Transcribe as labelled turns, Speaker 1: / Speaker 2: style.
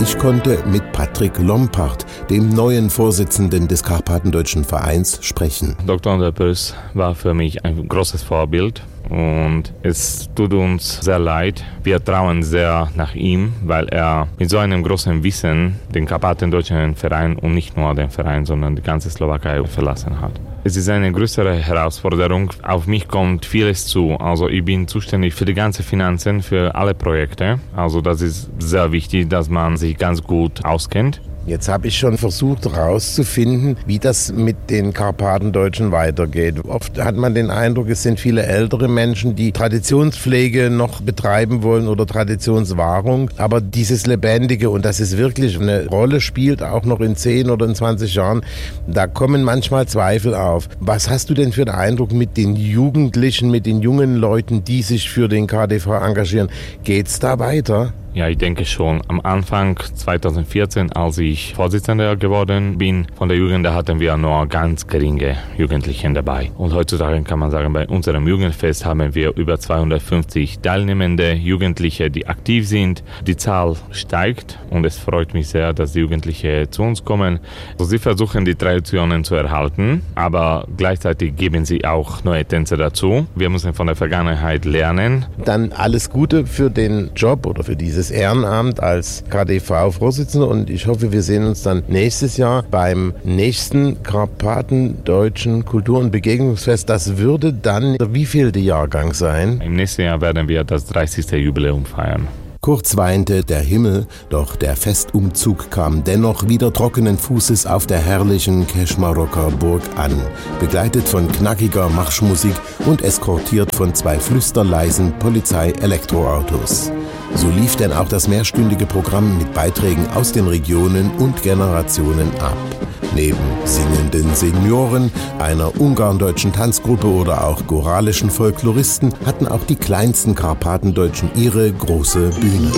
Speaker 1: Ich konnte mit Patrick Lompart, dem neuen Vorsitzenden des Karpatendeutschen Vereins, sprechen.
Speaker 2: Dr. Anderpös war für mich ein großes Vorbild. Und es tut uns sehr leid. Wir trauen sehr nach ihm, weil er mit so einem großen Wissen den Karpatendeutschen Verein und nicht nur den Verein, sondern die ganze Slowakei verlassen hat. Es ist eine größere Herausforderung. Auf mich kommt vieles zu. Also ich bin zuständig für die ganzen Finanzen, für alle Projekte. Also das ist sehr wichtig, dass man sich ganz gut auskennt.
Speaker 1: Jetzt habe ich schon versucht herauszufinden, wie das mit den Karpatendeutschen weitergeht. Oft hat man den Eindruck, es sind viele ältere Menschen, die Traditionspflege noch betreiben wollen oder Traditionswahrung. Aber dieses Lebendige, und das ist wirklich eine Rolle spielt, auch noch in 10 oder in 20 Jahren, da kommen manchmal Zweifel auf. Was hast du denn für den Eindruck mit den Jugendlichen, mit den jungen Leuten, die sich für den KDV engagieren? Geht's da weiter?
Speaker 2: Ja, ich denke schon. Am Anfang 2014, als ich Vorsitzender geworden bin von der Jugend, da hatten wir nur ganz geringe Jugendliche dabei. Und heutzutage kann man sagen, bei unserem Jugendfest haben wir über 250 teilnehmende Jugendliche, die aktiv sind. Die Zahl steigt und es freut mich sehr, dass die Jugendlichen zu uns kommen. Also sie versuchen, die Traditionen zu erhalten, aber gleichzeitig geben sie auch neue Tänze dazu. Wir müssen von der Vergangenheit lernen.
Speaker 1: Dann alles Gute für den Job oder für dieses Ehrenamt als KDV-Vorsitzender und ich hoffe, wir sehen uns dann nächstes Jahr beim nächsten Karpatendeutschen Kultur- und Begegnungsfest. Das würde dann der wievielte Jahrgang sein?
Speaker 2: Im nächsten Jahr werden wir das 30. Jubiläum feiern.
Speaker 1: Kurz weinte der Himmel, doch der Festumzug kam dennoch wieder trockenen Fußes auf der herrlichen Keschmaroker Burg an, begleitet von knackiger Marschmusik und eskortiert von 2 flüsterleisen Polizei-Elektroautos. So lief denn auch das mehrstündige Programm mit Beiträgen aus den Regionen und Generationen ab. Neben singenden Senioren, einer ungarndeutschen Tanzgruppe oder auch goralischen Folkloristen hatten auch die kleinsten Karpatendeutschen ihre große Bühne.